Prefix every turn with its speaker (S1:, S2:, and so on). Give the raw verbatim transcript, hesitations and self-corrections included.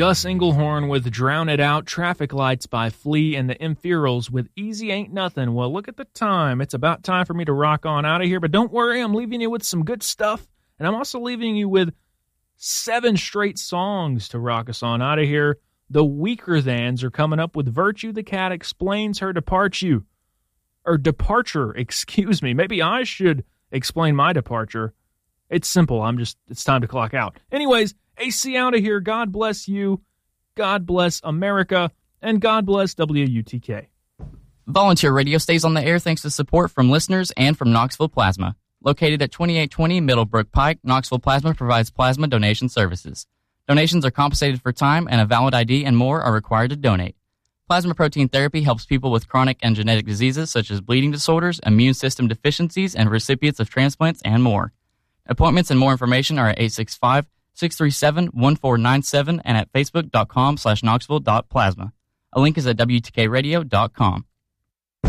S1: Gus Engelhorn with Drown It Out, Traffic Lights by Flea, and the Infernals with Easy Ain't Nothing. Well, look at the time. It's about time for me to rock on out of here, but don't worry, I'm leaving you with some good stuff, and I'm also leaving you with seven straight songs to rock us on out of here. The Weaker Thans are coming up with Virtue the Cat Explains Her Departure. Or Departure, excuse me. Maybe I should explain my departure. It's simple. I'm just, it's time to clock out. Anyways, A C out of here. God bless you. God bless America. And God bless W U T K.
S2: Volunteer Radio stays on the air thanks to support from listeners and from Knoxville Plasma. Located at twenty-eight twenty Middlebrook Pike, Knoxville Plasma provides plasma donation services. Donations are compensated for time, and a valid I D and more are required to donate. Plasma protein therapy helps people with chronic and genetic diseases such as bleeding disorders, immune system deficiencies, and recipients of transplants and more. Appointments and more information are at eight six five, six three seven, one four nine seven and at facebook.com slash knoxville.plasma. A link is at W T K radio dot com.